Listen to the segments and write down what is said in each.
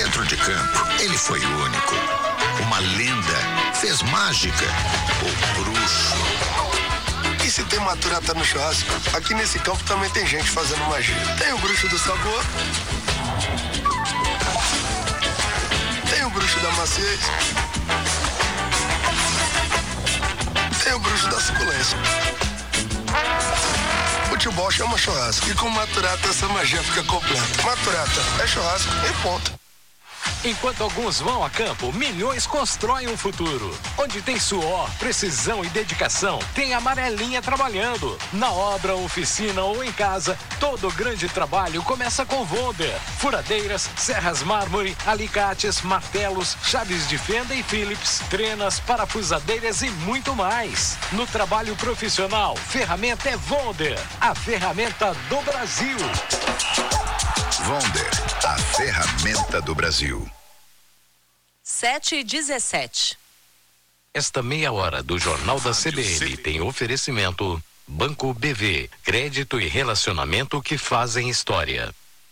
Dentro de campo, ele foi único. Uma lenda, fez mágica, o bruxo. E se tem maturata no churrasco, aqui nesse campo também tem gente fazendo magia. Tem o bruxo do sabor, tem o bruxo da maciez, tem o bruxo da suculência. Futebol chama churrasco e com maturata essa magia fica completa. Maturata é churrasco e ponto. Enquanto alguns vão a campo, milhões constroem um futuro. Onde tem suor, precisão e dedicação, tem Amarelinha trabalhando. Na obra, oficina ou em casa, todo grande trabalho começa com Wonder. Furadeiras, serras mármore, alicates, martelos, chaves de fenda e Phillips, trenas, parafusadeiras e muito mais. No trabalho profissional, ferramenta é Wonder, a ferramenta do Brasil. Wonder, a ferramenta do Brasil. 7h17. Esta meia hora do Jornal da CBN tem oferecimento Banco BV, crédito e relacionamento que fazem história.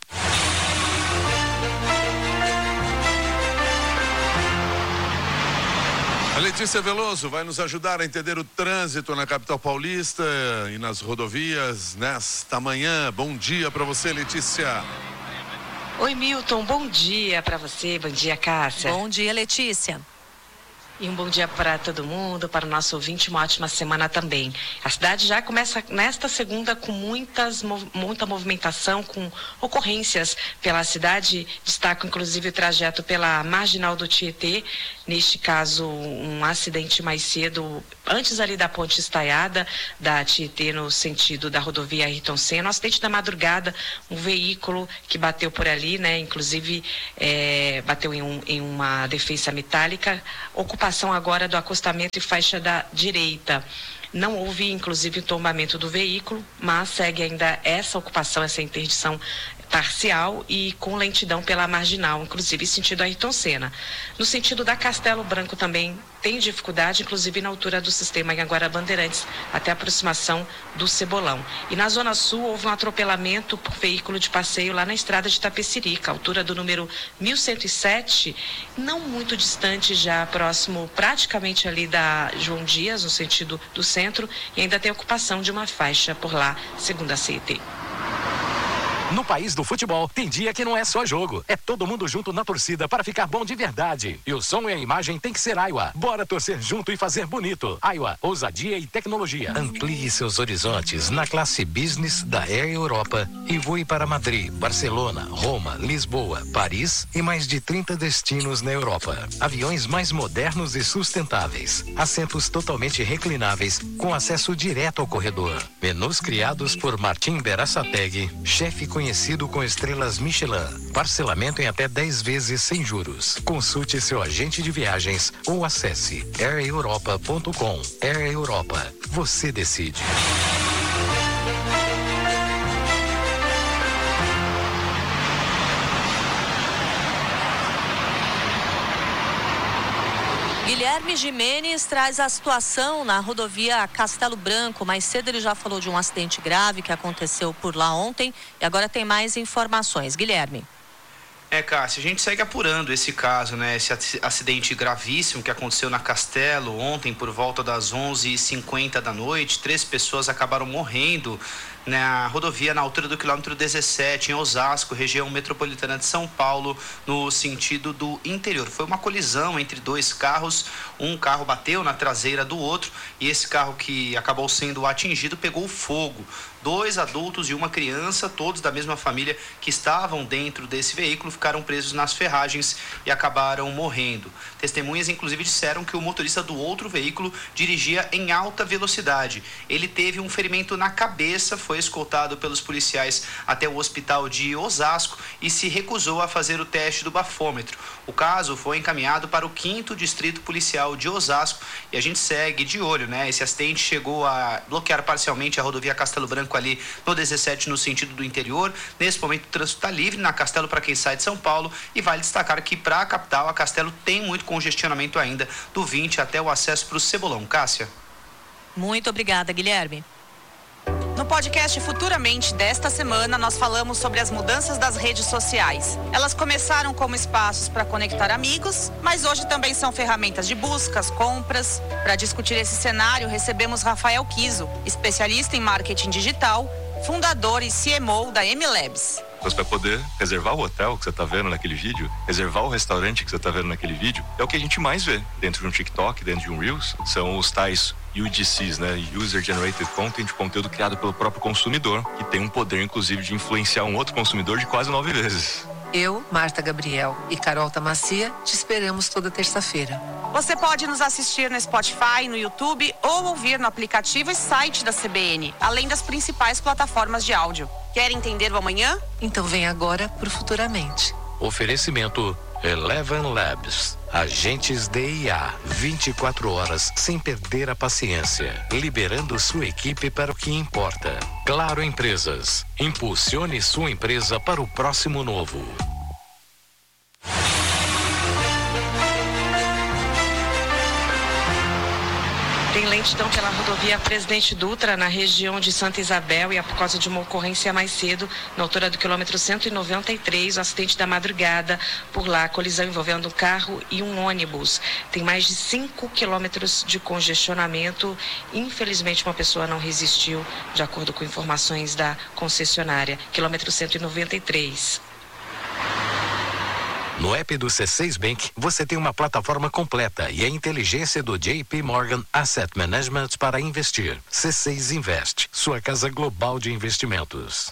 A Letícia Veloso vai nos ajudar a entender o trânsito na capital paulista e nas rodovias nesta manhã. Bom dia para você, Letícia. Oi, Milton, bom dia para você, bom dia, Cássia. Bom dia, Letícia. E um bom dia para todo mundo, para o nosso ouvinte, uma ótima semana também. A cidade já começa nesta segunda com muita movimentação, com ocorrências pela cidade. Destaco inclusive o trajeto pela Marginal do Tietê, neste caso um acidente mais cedo, antes ali da ponte estaiada da Tietê no sentido da rodovia Ayrton Senna. Um acidente da madrugada, um veículo que bateu por ali, né? Inclusive bateu em uma defensa metálica. Ocupação agora do acostamento e faixa da direita. Não houve, inclusive, tombamento do veículo, mas segue ainda essa ocupação, essa interdição parcial e com lentidão pela Marginal, inclusive sentido Ayrton Senna. No sentido da Castelo Branco também tem dificuldade, inclusive na altura do sistema em agora Bandeirantes, até a aproximação do Cebolão. E na Zona Sul houve um atropelamento por veículo de passeio lá na estrada de Itapecerica, altura do número 1107, não muito distante, já próximo praticamente ali da João Dias, no sentido do centro, e ainda tem ocupação de uma faixa por lá, segundo a CET. No país do futebol, tem dia que não é só jogo. É todo mundo junto na torcida para ficar bom de verdade. E o som e a imagem tem que ser Aiwa. Bora torcer junto e fazer bonito. Aiwa, ousadia e tecnologia. Amplie seus horizontes na classe business da Air Europa e voe para Madrid, Barcelona, Roma, Lisboa, Paris e mais de 30 destinos na Europa. Aviões mais modernos e sustentáveis. Assentos totalmente reclináveis com acesso direto ao corredor. Menus criados por Martim Berasategui, chefe conhecido com estrelas Michelin. Parcelamento em até 10 vezes sem juros. Consulte seu agente de viagens ou acesse aireuropa.com. Air Europa. Você decide. Guilherme Gimenez traz a situação na rodovia Castelo Branco. Mais cedo ele já falou de um acidente grave que aconteceu por lá ontem e agora tem mais informações. Guilherme. Cássia, a gente segue apurando esse caso, né? Esse acidente gravíssimo que aconteceu na Castelo ontem por volta das 11h50 da noite. 3 pessoas acabaram morrendo na rodovia na altura do quilômetro 17, em Osasco, região metropolitana de São Paulo, no sentido do interior. Foi uma colisão entre 2 carros, um carro bateu na traseira do outro e esse carro que acabou sendo atingido pegou fogo. 2 adultos e uma criança, todos da mesma família que estavam dentro desse veículo, ficaram presos nas ferragens e acabaram morrendo. Testemunhas, inclusive, disseram que o motorista do outro veículo dirigia em alta velocidade. Ele teve um ferimento na cabeça, foi escoltado pelos policiais até o hospital de Osasco e se recusou a fazer o teste do bafômetro. O caso foi encaminhado para o 5º Distrito Policial de Osasco e a gente segue de olho, né? Esse acidente chegou a bloquear parcialmente a rodovia Castelo Branco ali no 17 no sentido do interior. Nesse momento o trânsito está livre na Castelo para quem sai de São Paulo e vale destacar que para a capital a Castelo tem muito congestionamento ainda do 20 até o acesso para o Cebolão. Cássia. Muito obrigada, Guilherme. No podcast Futuramente desta semana, nós falamos sobre as mudanças das redes sociais. Elas começaram como espaços para conectar amigos, mas hoje também são ferramentas de buscas, compras. Para discutir esse cenário, recebemos Rafael Kiso, especialista em marketing digital, fundador e CMO da M-Labs. Você vai poder reservar o hotel que você está vendo naquele vídeo, reservar o restaurante que você está vendo naquele vídeo. É o que a gente mais vê dentro de um TikTok, dentro de um Reels. São os tais UGCs, né? User Generated Content, conteúdo criado pelo próprio consumidor, que tem um poder, inclusive, de influenciar um outro consumidor de quase 9 vezes. Eu, Marta Gabriel e Carol Tamacia te esperamos toda terça-feira. Você pode nos assistir no Spotify, no YouTube ou ouvir no aplicativo e site da CBN, além das principais plataformas de áudio. Quer entender o amanhã? Então vem agora pro Futuramente. Oferecimento Eleven Labs. Agentes de IA, 24 horas sem perder a paciência, liberando sua equipe para o que importa. Claro Empresas. Impulsione sua empresa para o próximo novo. Tem lentidão pela rodovia Presidente Dutra, na região de Santa Isabel, e é por causa de uma ocorrência mais cedo, na altura do quilômetro 193, o acidente da madrugada. Por lá, colisão envolvendo um carro e um ônibus. Tem mais de 5 quilômetros de congestionamento. Infelizmente, uma pessoa não resistiu, de acordo com informações da concessionária. Quilômetro 193. No app do C6 Bank, você tem uma plataforma completa e a inteligência do JP Morgan Asset Management para investir. C6 Invest, sua casa global de investimentos.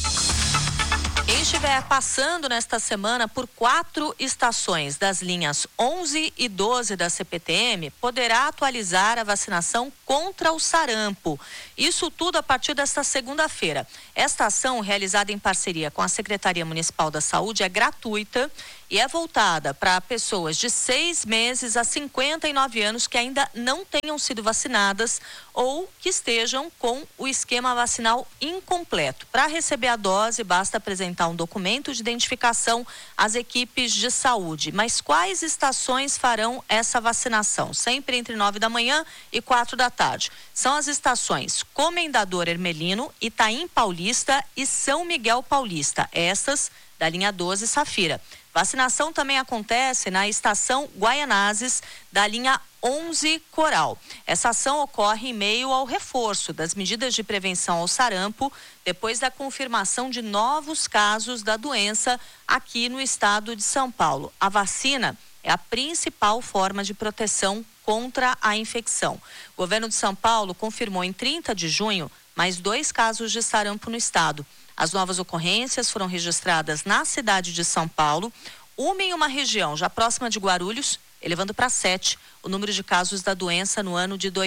Quem estiver passando nesta semana por 4 estações das linhas 11 e 12 da CPTM poderá atualizar a vacinação contra o sarampo. Isso tudo a partir desta segunda-feira. Esta ação, realizada em parceria com a Secretaria Municipal da Saúde, é gratuita e é voltada para pessoas de 6 meses a 59 anos que ainda não tenham sido vacinadas ou que estejam com o esquema vacinal incompleto. Para receber a dose, basta apresentar um documento de identificação às equipes de saúde. Mas quais estações farão essa vacinação? Sempre entre 9 da manhã e 4 da tarde. São as estações Comendador Hermelino, Itaim Paulista e São Miguel Paulista. Essas da linha 12 Safira. Vacinação também acontece na estação Guaianazes, da linha 11 Coral. Essa ação ocorre em meio ao reforço das medidas de prevenção ao sarampo, depois da confirmação de novos casos da doença aqui no estado de São Paulo. A vacina é a principal forma de proteção contra a infecção. O governo de São Paulo confirmou em 30 de junho mais 2 casos de sarampo no estado. As novas ocorrências foram registradas na cidade de São Paulo, uma em uma região já próxima de Guarulhos, elevando para 7 o número de casos da doença no ano de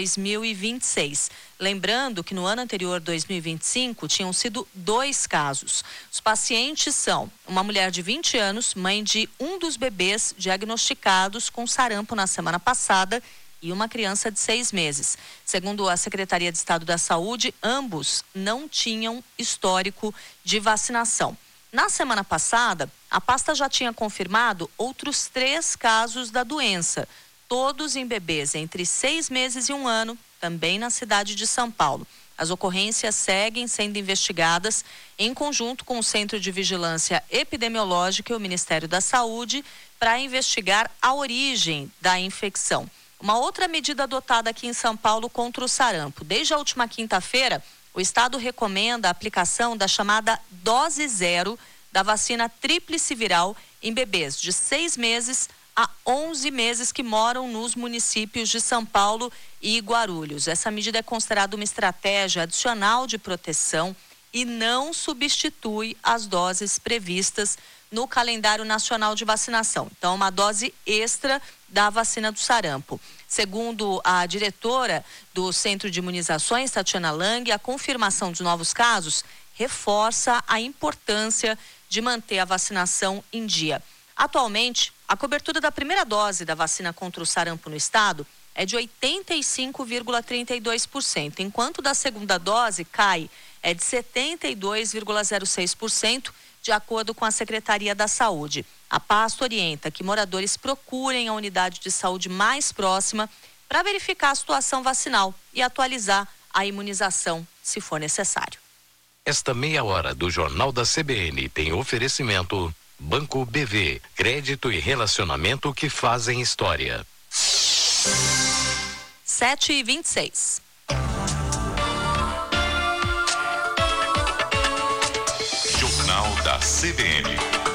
2026. Lembrando que no ano anterior, 2025, tinham sido 2 casos. Os pacientes são uma mulher de 20 anos, mãe de um dos bebês diagnosticados com sarampo na semana passada, e uma criança de 6 meses. Segundo a Secretaria de Estado da Saúde, ambos não tinham histórico de vacinação. Na semana passada, a pasta já tinha confirmado outros 3 casos da doença, todos em bebês entre 6 meses e 1 ano, também na cidade de São Paulo. As ocorrências seguem sendo investigadas em conjunto com o Centro de Vigilância Epidemiológica e o Ministério da Saúde para investigar a origem da infecção. Uma outra medida adotada aqui em São Paulo contra o sarampo. Desde a última quinta-feira, o estado recomenda a aplicação da chamada dose 0 da vacina tríplice viral em bebês de 6 meses a 11 meses que moram nos municípios de São Paulo e Guarulhos. Essa medida é considerada uma estratégia adicional de proteção e não substitui as doses previstas no calendário nacional de vacinação. Então, uma dose extra da vacina do sarampo. Segundo a diretora do Centro de Imunizações, Tatiana Lang, a confirmação de novos casos reforça a importância de manter a vacinação em dia. Atualmente, a cobertura da primeira dose da vacina contra o sarampo no estado é de 85,32%, enquanto da segunda dose cai de 72,06%, de acordo com a Secretaria da Saúde. A pasta orienta que moradores procurem a unidade de saúde mais próxima para verificar a situação vacinal e atualizar a imunização, se for necessário. Esta meia hora do Jornal da CBN tem oferecimento Banco BV, crédito e relacionamento que fazem história. 7h26. Jornal da CBN.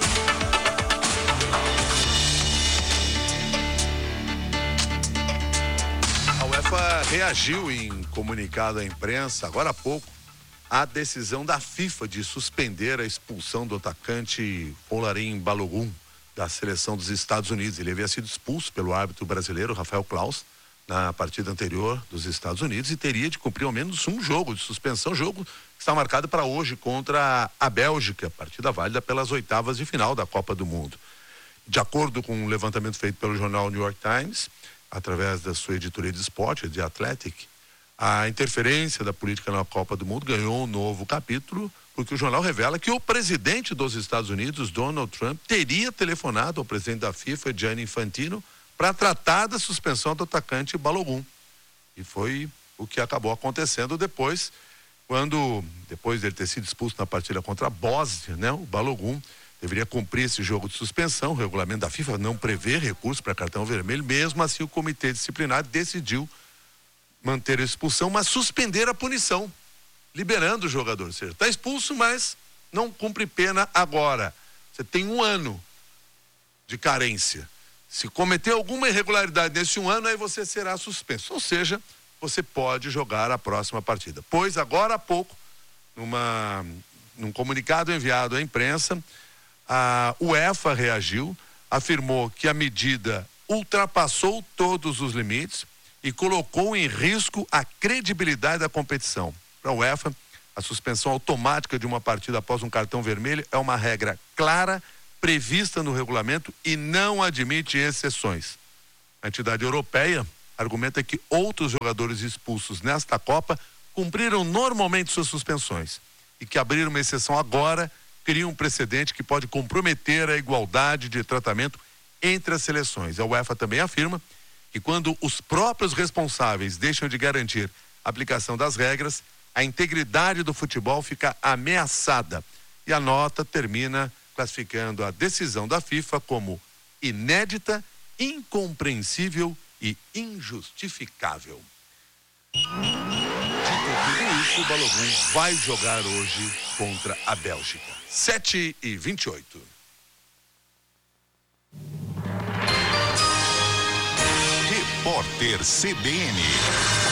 A UEFA reagiu em comunicado à imprensa, agora há pouco, à decisão da FIFA de suspender a expulsão do atacante Folarin Balogun da seleção dos Estados Unidos. Ele havia sido expulso pelo árbitro brasileiro Rafael Claus na partida anterior dos Estados Unidos e teria de cumprir ao menos um jogo de suspensão, jogo que está marcado para hoje contra a Bélgica, partida válida pelas oitavas de final da Copa do Mundo. De acordo com um levantamento feito pelo jornal New York Times, através da sua editoria de esporte, The Athletic, a interferência da política na Copa do Mundo ganhou um novo capítulo, porque o jornal revela que o presidente dos Estados Unidos, Donald Trump, teria telefonado ao presidente da FIFA, Gianni Infantino, para tratar da suspensão do atacante Balogun. E foi o que acabou acontecendo depois dele ter sido expulso na partida contra a Bósnia, né? O Balogun deveria cumprir esse jogo de suspensão. O regulamento da FIFA não prevê recurso para cartão vermelho. Mesmo assim, o comitê disciplinar decidiu manter a expulsão, mas suspender a punição, liberando o jogador. Ou seja, está expulso, mas não cumpre pena agora. Você tem 1 ano de carência. Se cometer alguma irregularidade nesse 1 ano, aí você será suspenso. Ou seja, você pode jogar a próxima partida. Pois agora há pouco, num comunicado enviado à imprensa, a UEFA reagiu, afirmou que a medida ultrapassou todos os limites e colocou em risco a credibilidade da competição. Para a UEFA, a suspensão automática de uma partida após um cartão vermelho é uma regra clara, prevista no regulamento e não admite exceções. A entidade europeia argumenta que outros jogadores expulsos nesta Copa cumpriram normalmente suas suspensões e que abrir uma exceção agora cria um precedente que pode comprometer a igualdade de tratamento entre as seleções. A UEFA também afirma que quando os próprios responsáveis deixam de garantir a aplicação das regras, a integridade do futebol fica ameaçada. E a nota termina classificando a decisão da FIFA como inédita, incompreensível e injustificável. Dito tudo isso, o Balogun vai jogar hoje contra a Bélgica. 7h28. Repórter CBN.